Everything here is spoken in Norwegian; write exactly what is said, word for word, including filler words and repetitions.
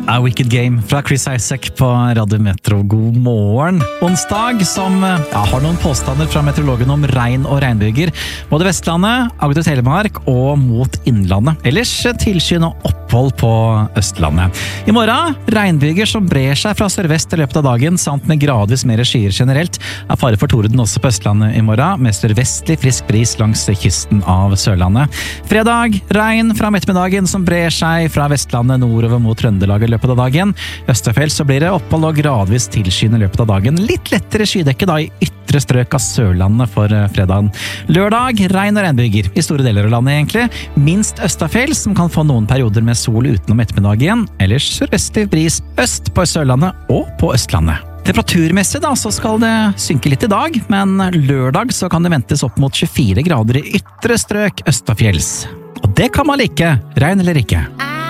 A Wicked Game fra Chris Isaak på Radio Metro. God morgen. Onsdag som ja, har noen påstander fra meteorologen om regn og regnbyger. Både Vestlandet, Agder Telemark og mot Innlandet. Ellers tilskyende opphold på Østlandet. I morgen, regnbyger som brer seg fra sørvest i løpet av dagen, samt med gradvis mer skyer generelt. Er fare for torden også på Østlandet i morgen, med sørvestlig frisk bris langs kysten av Sørlandet. Fredag, regn fra ettermiddagen som brer seg fra Vestlandet nordover mot Trøndelag i løpet av dagen. Østafjell så blir det opphold og gradvis tilskyende i løpet av dagen. Litt lettere skydekke da i ytre strøk av Sørlandet for fredagen. Lørdag, regn og regnbyger i store deler av landet egentlig. Minst Østafjell som kan få noen perioder med sol utenom ettermiddagen. Ellers sørvestlig bris øst på Sørlandet og på Østlandet. Temperaturmessig da, så skal det synke litt i dag, men lørdag så kan det ventes opp mot tjuefire grader i ytre strøk Østafjells. Og det kan man like, regn eller ikke.